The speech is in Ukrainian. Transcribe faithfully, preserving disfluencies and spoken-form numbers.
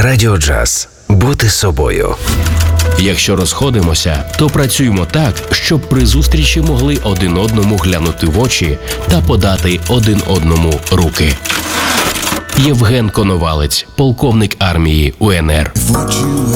Радіо Джаз. Бути собою. Якщо розходимося, то працюємо так, щоб при зустрічі могли один одному глянути в очі та подати один одному руки. Євген Коновалець, полковник армії УНР. What you